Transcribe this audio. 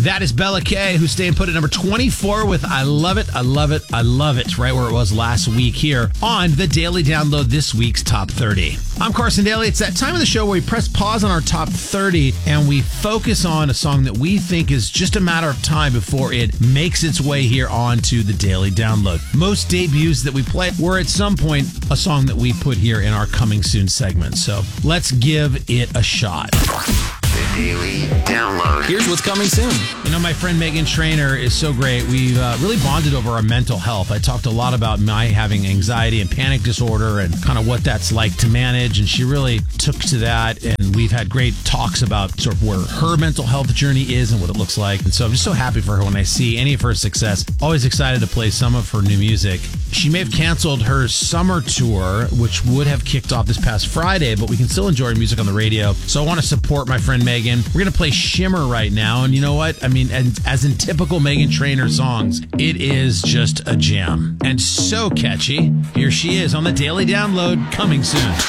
That is Bella K, who's staying put at number 24 with I Love It, I Love It, I Love It, right where it was last week here on the Daily Download, this week's Top 30. I'm Carson Daly. It's that time of the show where we press pause on our Top 30 and we focus on a song that we think is just a matter of time before it makes its way here onto the Daily Download. Most debuts that we play were at some point a song that we put here in our Coming Soon segment. So let's give it a shot. The Daily Download. Here's what's coming soon. You know, my friend Megan Trainor is so great. We've really bonded over our mental health. I talked a lot about my having anxiety and panic disorder and kind of what that's like to manage. And she really took to that. And we've had great talks about sort of where her mental health journey is and what it looks like. And so I'm just so happy for her when I see any of her success. Always excited to play some of her new music. She may have canceled her summer tour, which would have kicked off this past Friday, but we can still enjoy her music on the radio. So I want to support my friend Megan. We're going to play Shimmer right now. And you know what? I mean, and as in typical Megan Trainor songs, it is just a gem. And so catchy. Here she is on the Daily Download, coming soon.